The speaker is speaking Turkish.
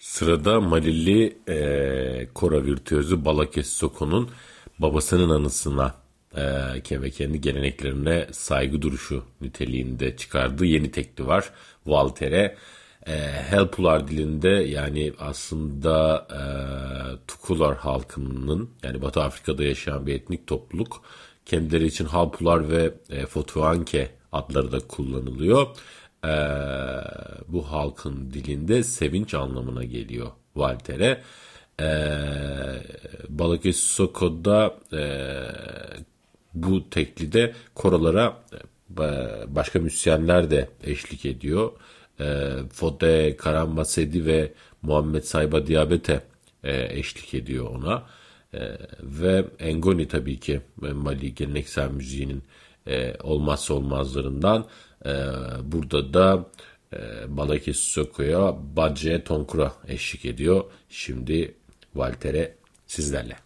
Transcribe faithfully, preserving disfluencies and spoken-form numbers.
Sırada Malili e, kora virtüözü Balake Sissoko'nun babasının anısına e, ve kendi geleneklerine saygı duruşu niteliğinde çıkardığı yeni tekli var. Waltere. E, Helpular dilinde, yani aslında e, Tukular halkının, yani Batı Afrika'da yaşayan bir etnik topluluk, kendileri için Halpular ve e, Fotuanke adları da kullanılıyor. Ee, bu halkın dilinde sevinç anlamına geliyor Waltere. Ee, Balake Sissoko'da e, bu teklide korolara e, başka müzisyenler de eşlik ediyor. E, Fode Karambasedi ve Muhammed Sayba Diabete e, eşlik ediyor ona. E, ve Ngoni tabii ki Mali geleneksel müziğinin e, olmazsa olmazlarından. E, burada da e, Balake Sissoko'ya Badje Tonkura eşlik ediyor. Şimdi Waltere sizlerle.